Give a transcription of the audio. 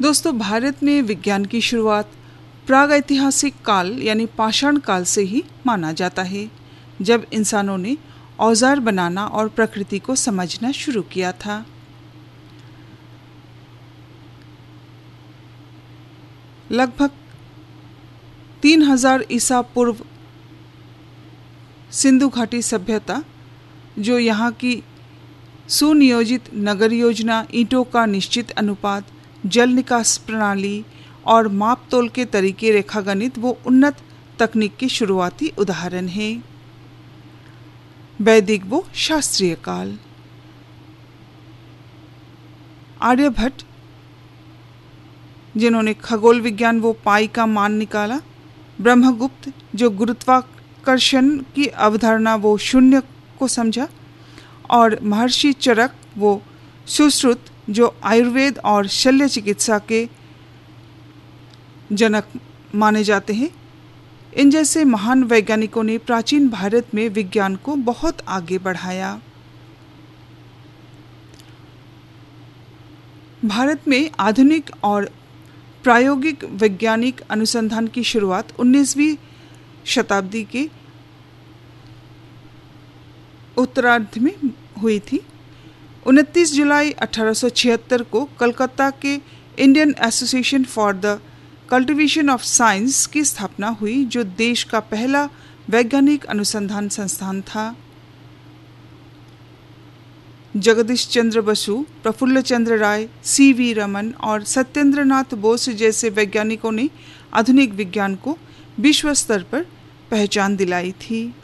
दोस्तों, भारत में विज्ञान की शुरुआत प्रागैतिहासिक काल यानी पाषाण काल से ही माना जाता है, जब इंसानों ने औजार बनाना और प्रकृति को समझना शुरू किया था। लगभग 3000 ईसा पूर्व सिंधु घाटी सभ्यता, जो यहाँ की सुनियोजित नगर योजना, ईंटों का निश्चित अनुपात, जल निकास प्रणाली और माप तोल के तरीके रेखागणित, वो उन्नत तकनीक के शुरुआती उदाहरण हैं। वैदिक वो शास्त्रीय काल, आर्यभट्ट जिन्होंने खगोल विज्ञान वो पाई का मान निकाला, ब्रह्मगुप्त जो गुरुत्वाकर्षण की अवधारणा वो शून्य को समझा, और महर्षि चरक वो सुश्रुत जो आयुर्वेद और शल्य चिकित्सा के जनक माने जाते हैं। इन जैसे महान वैज्ञानिकों ने प्राचीन भारत में विज्ञान को बहुत आगे बढ़ाया। भारत में आधुनिक और प्रायोगिक वैज्ञानिक अनुसंधान की शुरुआत 19वीं शताब्दी के उत्तरार्ध में हुई थी। 29 जुलाई 1876 को कलकत्ता के Indian association for the cultivation of science की स्थापना हुई, जो देश का पहला वैज्ञानिक अनुसंधान संस्थान था। जगदीश चंद्र बसु, प्रफुल्ल चंद्र राय, सीवी रमन और सत्येंद्रनाथ बोस जैसे वैज्ञानिकों ने आधुनिक विज्ञान को विश्व स्तर पर पहचान दिलाई थी।